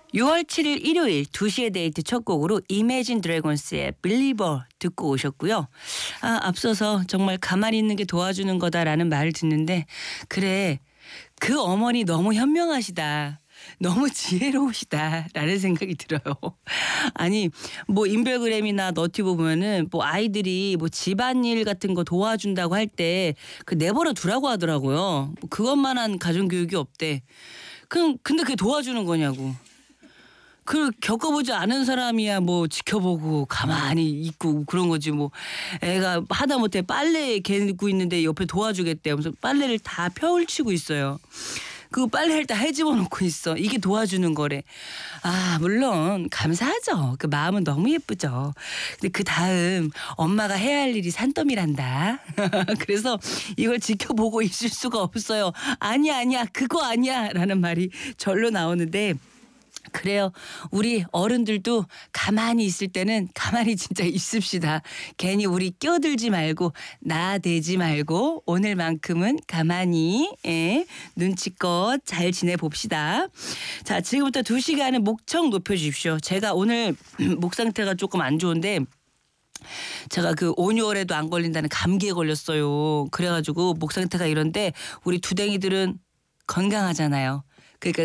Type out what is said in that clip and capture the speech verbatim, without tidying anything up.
유월 칠일 일요일 두 시의 데이트 첫 곡으로 이매진 드래곤스의 Believer 듣고 오셨고요. 아, 앞서서 정말 가만히 있는 게 도와주는 거다라는 말을 듣는데 그래, 그 어머니 너무 현명하시다. 너무 지혜로우시다라는 생각이 들어요. 아니 뭐 인별그램이나 너튜브 보면은 뭐 아이들이 뭐 집안일 같은 거 도와준다고 할 때 그 내버려 두라고 하더라고요. 뭐 그것만한 가정교육이 없대. 그 근데 그게 도와주는 거냐고. 그 겪어보지 않은 사람이야 뭐 지켜보고 가만히 있고 그런 거지 뭐. 애가 하다못해 빨래 개고 있는데 옆에 도와주겠대 하면서 빨래를 다 펴울치고 있어요. 그 빨래를 다 헤집어 놓고 있어. 이게 도와주는 거래. 아 물론 감사하죠. 그 마음은 너무 예쁘죠. 근데 그 다음 엄마가 해야 할 일이 산더미란다. 그래서 이걸 지켜보고 있을 수가 없어요. 아니야 아니야 그거 아니야 라는 말이 절로 나오는데 그래요. 우리 어른들도 가만히 있을 때는 가만히 진짜 있읍시다. 괜히 우리 끼어들지 말고 나대지 말고 오늘만큼은 가만히 예, 눈치껏 잘 지내봅시다. 자, 지금부터 두 시간은 목청 높여주십시오. 제가 오늘 목 상태가 조금 안 좋은데 제가 그 온유월에도 안 걸린다는 감기에 걸렸어요. 그래가지고 목 상태가 이런데 우리 두댕이들은 건강하잖아요.